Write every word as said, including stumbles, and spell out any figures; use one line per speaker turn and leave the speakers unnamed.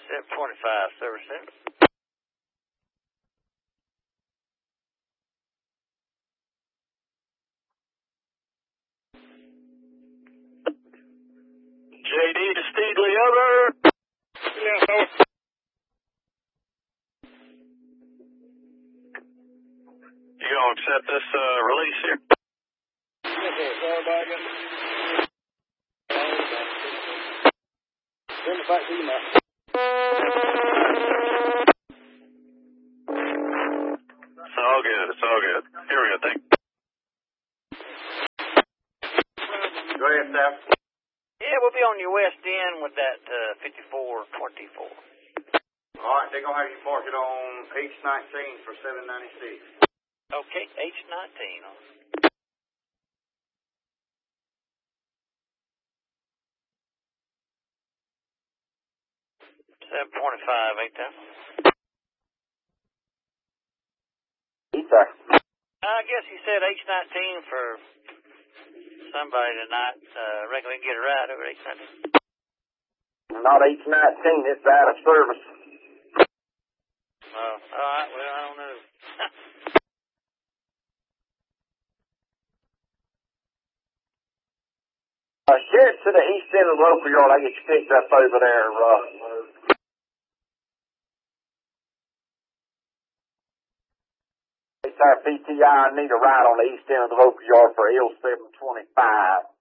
seven twenty-five, service center.
J D to Steedley, over.
Yes, over.
You gonna accept this uh, release here?
Yes, sir. Sorry about it. Send it back to you now.
It's all good. It's all good. Here we go. Thank you. Go ahead, Staff.
Yeah, we'll be on your west end with that uh, fifty-four twenty-four.
All right, they're gonna have you park it on H nineteen for seven ninety-six.
Okay, H nineteen. seven twenty-five, ain't that?
Yes, sir.
I guess he said H nineteen for somebody tonight. Uh, reckon we can get a ride over H nineteen.
Not H nineteen, it's out of service.
Oh, all right, well, I don't know.
Uh, share it to the east end of the local yard. I get you picked up over there, uh, It's our P T I. I need a ride on the east end of the local yard for L seven twenty-five.